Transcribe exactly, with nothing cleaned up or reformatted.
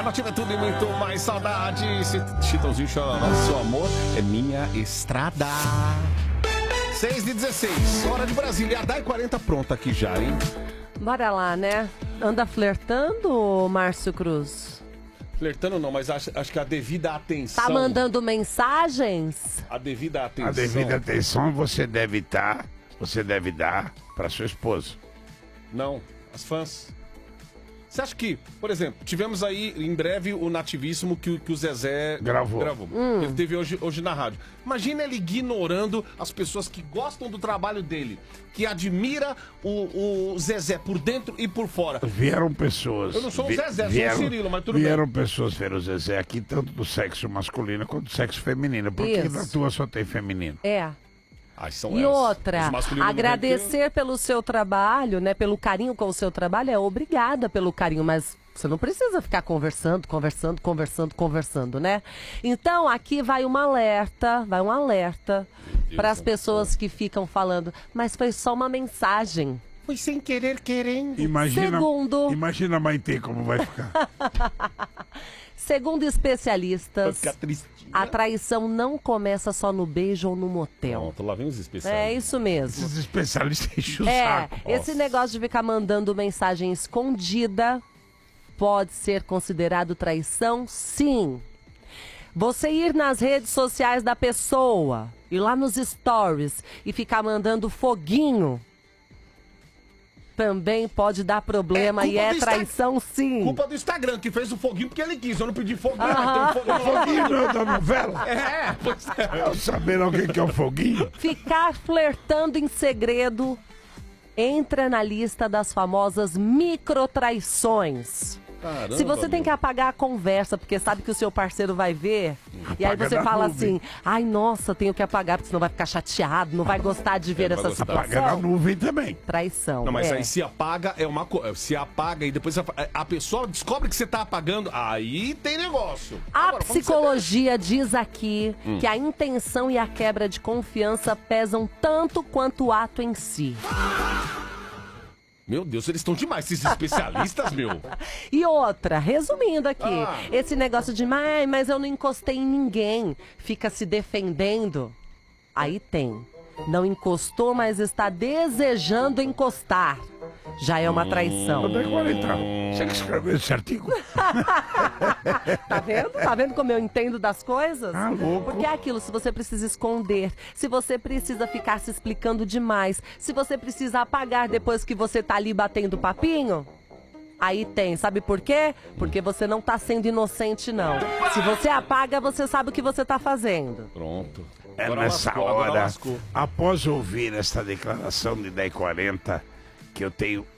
Nativa é tudo e muito mais saudade. Chitãozinho Chororó, seu amor é minha estrada. seis e dezesseis, hora de Brasília. A Dai quarenta pronta aqui já, hein? Bora lá, né? Anda flertando, Márcio Cruz? Flertando não, mas acho, acho que a devida atenção... Tá mandando mensagens? A devida atenção... A devida atenção você deve dar, você deve dar pra sua esposa. Não, as fãs. Você acha que, por exemplo, tivemos aí em breve o Nativíssimo que, que o Zezé gravou. gravou. Hum. Ele teve hoje, hoje na rádio. Imagina ele ignorando as pessoas que gostam do trabalho dele, que admira o, o Zezé por dentro e por fora. Vieram pessoas. Eu não sou o vi, Zezé, vieram, sou o Cirilo, mas tudo vieram bem. Vieram pessoas ver o Zezé aqui, tanto do sexo masculino quanto do sexo feminino. Por que na tua só tem feminino? É. Ah, são e elas. outra, Os agradecer pelo seu trabalho, né? Pelo carinho com o seu trabalho, é obrigada pelo carinho, mas você não precisa ficar conversando, conversando, conversando, conversando, né? Então, aqui vai um alerta, vai um alerta para as pessoas que ficam falando, mas foi só uma mensagem. Foi sem querer, querendo. Imagina, Segundo... imagina a Maitê como vai ficar. Segundo especialistas, Vai ficar tristinha. a traição não começa só no beijo ou no motel. Pronto, lá vem os especialistas. É isso mesmo. Esses especialistas enchem o É, saco. esse Nossa. negócio de ficar mandando mensagem escondida pode ser considerado traição, sim. Você ir nas redes sociais da pessoa, ir lá nos stories e ficar mandando foguinho, também pode dar problema É e é do traição, Insta... sim. Culpa do Instagram, que fez o foguinho porque ele quis. Eu não pedi foguinho, Aham. tem um foguinho. Foguinho não é da novela? É, pois é. Eu saber alguém que é o foguinho? Ficar flertando em segredo entra na lista das famosas microtraições. Caramba, Se você tem meu. que apagar a conversa, porque sabe que o seu parceiro vai ver, e aí Apaga você na fala nuvem. assim, ai, nossa, tenho que apagar, porque senão vai ficar chateado, não vai gostar de ver É, vai essa gostar. Apaga na situação. nuvem também. Traição. Não, mas é. aí se apaga é uma coisa. Se apaga e depois a, a pessoa descobre que você tá apagando, aí tem negócio. A Agora, como psicologia diz aqui Hum. que a intenção e a quebra de confiança pesam tanto quanto o ato em si. você- Meu Deus, eles estão demais, esses especialistas, meu. E outra, resumindo aqui, Ah. esse negócio de, mas, mas eu não encostei em ninguém, fica se defendendo, aí tem. Não encostou, mas está desejando encostar. Já é uma traição. Onde é que vai entrar? Você que escreveu esse artigo? Tá vendo? Tá vendo como eu entendo das coisas? Ah, louco. Porque é aquilo, se você precisa esconder, se você precisa ficar se explicando demais, se você precisa apagar depois que você tá ali batendo papinho, aí tem. Sabe por quê? Porque você não tá sendo inocente, não. Se você apaga, você sabe o que você tá fazendo. Pronto. É Agora nessa lascou, agora hora, lascou. após ouvir esta declaração de dez e quarenta, que eu tenho